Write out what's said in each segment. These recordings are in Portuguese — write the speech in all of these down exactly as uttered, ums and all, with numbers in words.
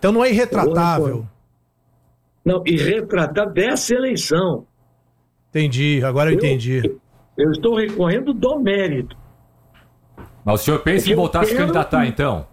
Então não é irretratável. Não, irretratável dessa eleição. Entendi, agora eu, eu entendi. Eu estou recorrendo do mérito. Mas o senhor pensa em voltar a se candidatar, então?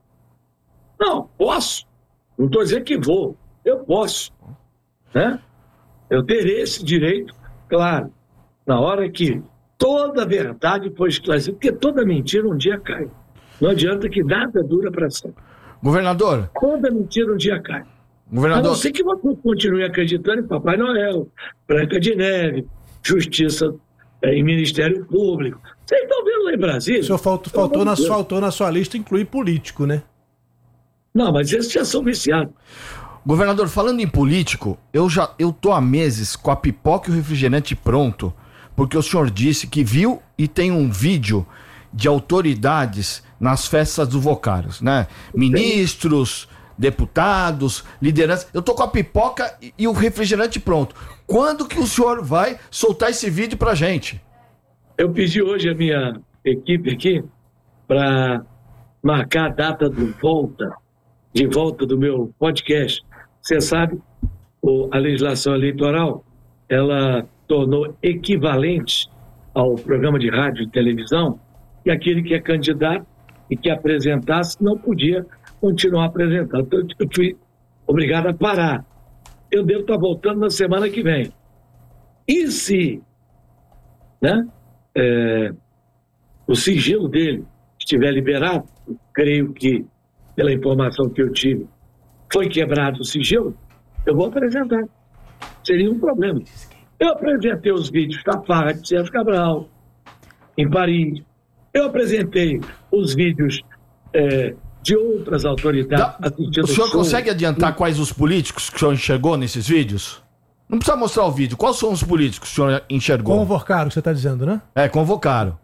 Não, posso. Não estou dizendo que vou. Eu posso. Né? Eu terei esse direito, claro, na hora que toda a verdade for esclarecida, porque toda mentira um dia cai. Não adianta que nada dura para sempre. Governador. Toda mentira um dia cai. Governador. A não ser que você continue acreditando em Papai Noel, Branca de Neve, Justiça é, e Ministério Público. Vocês estão vendo lá em Brasília? O senhor faltou, faltou, na, faltou na sua lista incluir político, né? Não, mas esses já são viciados. Governador, falando em político, eu já eu tô há meses com a pipoca e o refrigerante pronto, porque o senhor disse que viu e tem um vídeo de autoridades nas festas do Vocários, né? Ministros, deputados, lideranças. Eu tô com a pipoca e, e o refrigerante pronto. Quando que o senhor vai soltar esse vídeo pra gente? Eu pedi hoje a minha equipe aqui para marcar a data do volta, de volta do meu podcast. Você sabe, a legislação eleitoral, ela tornou equivalente ao programa de rádio e televisão que aquele que é candidato e que apresentasse não podia continuar apresentando. Então, eu fui obrigado a parar. Eu devo estar voltando na semana que vem. E se, né, é, o sigilo dele estiver liberado, creio que, pela informação que eu tive, foi quebrado o sigilo, eu vou apresentar. Seria um problema. Eu apresentei os vídeos da farra de Sérgio Cabral, em Paris. Eu apresentei os vídeos é, de outras autoridades. Da, o senhor show. Consegue adiantar quais os políticos que o senhor enxergou nesses vídeos? Não precisa mostrar o vídeo. Quais são os políticos que o senhor enxergou? Convocaram, você está dizendo, né? É, convocaram.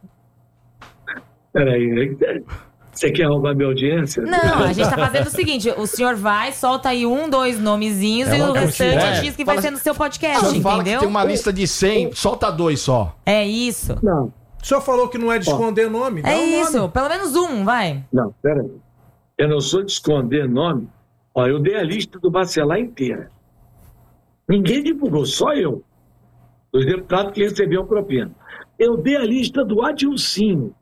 Peraí, você quer roubar minha audiência? Não, a gente tá fazendo o seguinte, o senhor vai, solta aí um, dois nomezinhos é e o restante é. diz que vai fala, ser no seu podcast, o senhor entendeu? Fala que tem uma lista de cem, solta dois só. É isso. Não. O senhor falou que não é de esconder nome? É um isso, nome. Pelo menos um, vai. Não, peraí. Eu não sou de esconder nome. Ó, eu dei a lista do Bacelar inteira. Ninguém divulgou, só eu. Os deputados que recebiam propina. Eu dei a lista do Adilcinho.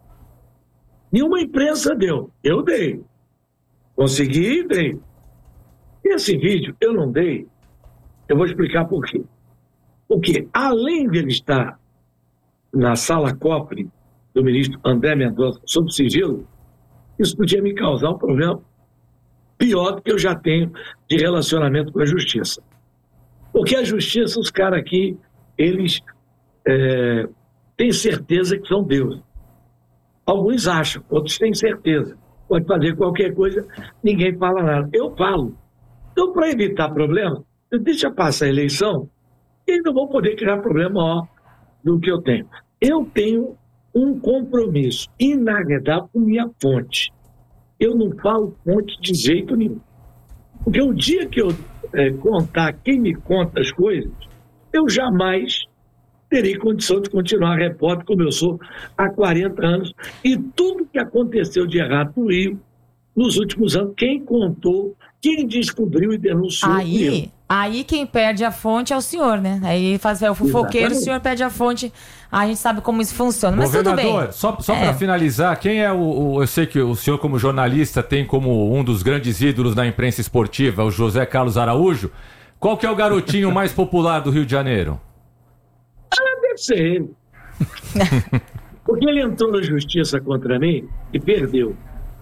Nenhuma imprensa deu. Eu dei. Consegui e dei. Esse vídeo eu não dei. Eu vou explicar por quê. Porque, além dele estar na sala cofre do ministro André Mendonça sob sigilo, isso podia me causar um problema pior do que eu já tenho de relacionamento com a justiça. Porque a justiça, os caras aqui, eles é, têm certeza que são deuses. Alguns acham, outros têm certeza. Pode fazer qualquer coisa, ninguém fala nada. Eu falo. Então, para evitar problema, eu deixo passar a eleição e não vou poder criar problema maior do que eu tenho. Eu tenho um compromisso inarredável com minha fonte. Eu não falo fonte de jeito nenhum. Porque o dia que eu é, contar quem me conta as coisas, eu jamais terei condição de continuar repórter como eu sou há quarenta anos. E tudo que aconteceu de errado no Rio, nos últimos anos, quem contou, quem descobriu e denunciou. Aí, aí quem perde a fonte é o senhor, né? Aí faz é o fofoqueiro, exatamente. O senhor perde a fonte, a gente sabe como isso funciona. Mas tudo bem. Só, só é. para finalizar, quem é o, o... Eu sei que o senhor, como jornalista, tem como um dos grandes ídolos da imprensa esportiva, o José Carlos Araújo. Qual que é o garotinho mais popular do Rio de Janeiro? Ah, deve ser ele. Porque ele entrou na justiça contra mim e perdeu.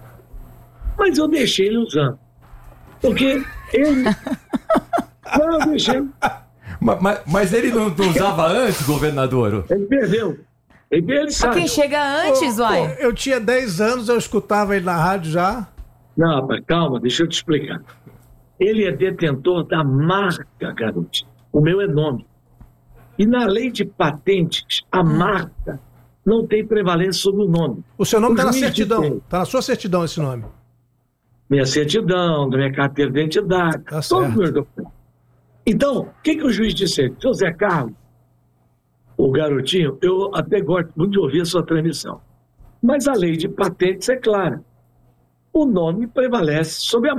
Mas eu deixei ele usando. Porque ele... Não, eu deixei. Mas, mas, mas ele não, não usava antes, governador? Ele perdeu. Ele, ele sabe. Quem chega antes, ô, uai. Ô, eu tinha dez anos, eu escutava ele na rádio já. Não, rapaz, calma, deixa eu te explicar. Ele é detentor da marca, garoto. O meu é nome. E na lei de patentes, a marca não tem prevalência sobre o nome. O seu nome está na juiz certidão. tem. Está na sua certidão esse nome. Minha certidão, da minha carteira de identidade, Tá todos os meus documentos. Então, o que, que o juiz disse? José Carlos, o garotinho, eu até gosto muito de ouvir a sua transmissão. Mas a lei de patentes é clara. O nome prevalece sobre a